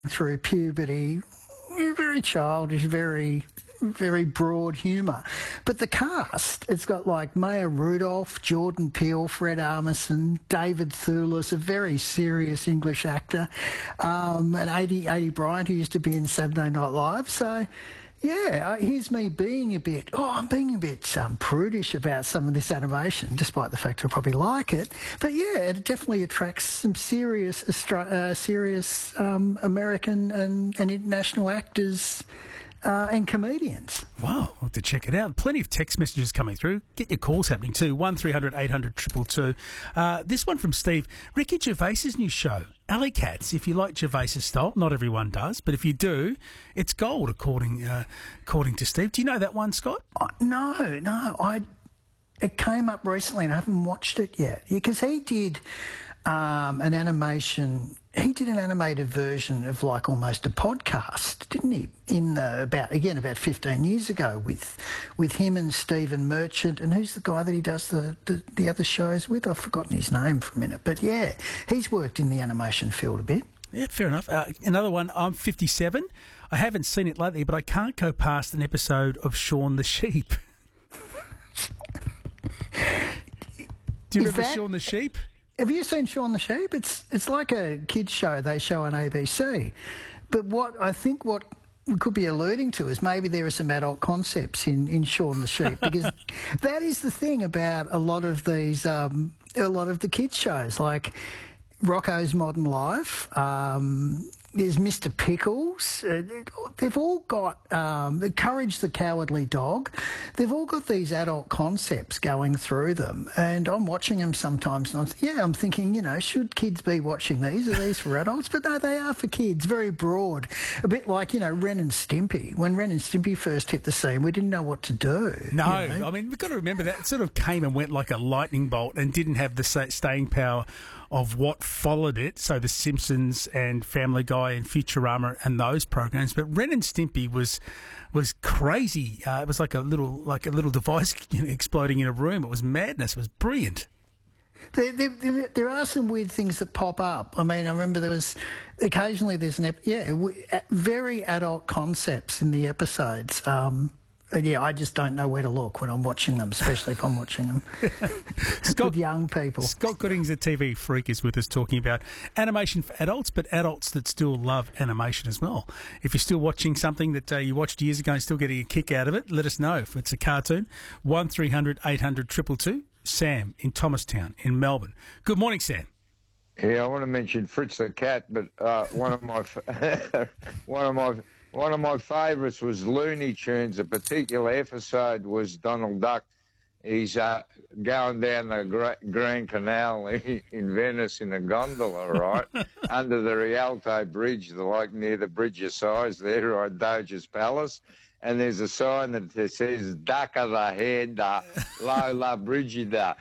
through puberty, very childish, very broad humour. But the cast, it's got like Maya Rudolph, Jordan Peele, Fred Armisen, David Thewlis, a very serious English actor, and Adi Bryant, who used to be in Saturday Night Live. So, yeah, here's me being a bit prudish about some of this animation, despite the fact I probably like it. But yeah, it definitely attracts some serious American and international actors and comedians. Wow, we'll have to check it out. Plenty of text messages coming through. Get your calls happening too. 1300 800 222. This one from Steve. Ricky Gervais's new show, Alley Cats. If you like Gervais's style, not everyone does, but if you do, it's gold, according to Steve. Do you know that one, Scott? No. It came up recently and I haven't watched it yet. Because he did an animation. He did an animated version of like almost a podcast, didn't he? About 15 years ago with him and Stephen Merchant, and who's the guy that he does the other shows with? I've forgotten his name for a minute, but yeah, he's worked in the animation field a bit. Yeah, fair enough. Another one. I'm 57. I haven't seen it lately, but I can't go past an episode of Shaun the Sheep. Do you remember Shaun the Sheep? Have you seen Shaun the Sheep? It's like a kids show they show on ABC. But what we could be alluding to is maybe there are some adult concepts in Shaun the Sheep, because that is the thing about a lot of these, a lot of the kids shows, like Rocko's Modern Life. There's Mr. Pickles. They've all got Courage the Cowardly Dog. They've all got these adult concepts going through them. And I'm watching them sometimes and I'm thinking, should kids be watching these? Are these for adults? But no, they are for kids, very broad. A bit like, Ren and Stimpy. When Ren and Stimpy first hit the scene, we didn't know what to do. No, I mean, we've got to remember that it sort of came and went like a lightning bolt and didn't have the staying power of what followed it. So The Simpsons and Family Guy and Futurama and those programs. But Ren and Stimpy was crazy. It was like a little device exploding in a room. It was madness. It was brilliant. There are some weird things that pop up. I mean, I remember there's very adult concepts in the episodes. I just don't know where to look when I'm watching them, especially if I'm watching them with young people. Scott Gooding's a TV freak is with us talking about animation for adults, but adults that still love animation as well. If you're still watching something that you watched years ago and still getting a kick out of it, let us know if it's a cartoon. 1300 800 222. Sam in Thomastown in Melbourne. Good morning, Sam. Yeah, I want to mention Fritz the cat, but one of my favourites was Looney Tunes. A particular episode was Donald Duck. He's going down the Grand Canal in Venice in a gondola, right, under the Rialto Bridge, near the Bridge of Sighs there, right, Doge's Palace. And there's a sign that says, Duck of the head, Lola Brigida.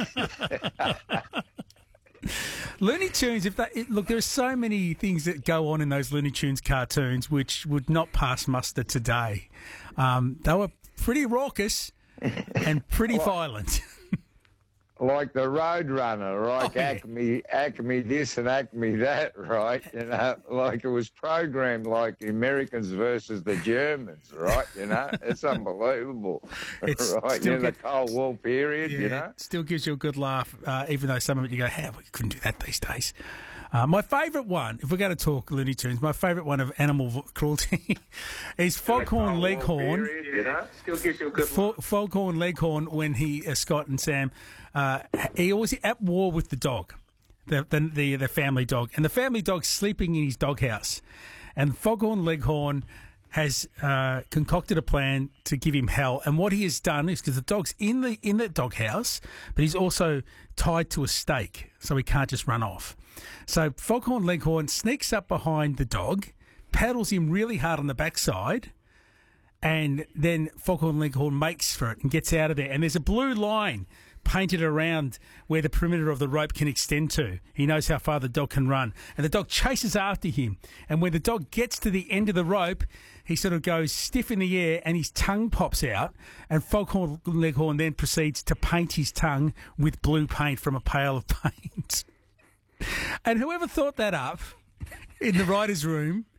Looney Tunes, look, there are so many things that go on in those Looney Tunes cartoons which would not pass muster today. They were pretty raucous and pretty violent. Like the Roadrunner, right? Oh, Acme this and Acme that, right? Like it was programmed like Americans versus the Germans, right? It's unbelievable, right? In the Cold War period, It still gives you a good laugh, even though some of it you go, we couldn't do that these days. My favourite one, if we're going to talk Looney Tunes, my favourite one of animal cruelty is Foghorn Leghorn. Still gives you a good Foghorn Leghorn, when Scott and Sam, he was at war with the dog, the family dog, and the family dog's sleeping in his doghouse, and Foghorn Leghorn has concocted a plan to give him hell. And what he has done is, because the dog's in the doghouse, but he's also tied to a stake, so he can't just run off. So Foghorn Leghorn sneaks up behind the dog, paddles him really hard on the backside, and then Foghorn Leghorn makes for it and gets out of there. And there's a blue line painted around where the perimeter of the rope can extend to. He knows how far the dog can run. And the dog chases after him. And when the dog gets to the end of the rope, he sort of goes stiff in the air and his tongue pops out. And Foghorn Leghorn then proceeds to paint his tongue with blue paint from a pail of paint. And whoever thought that up in the writer's room.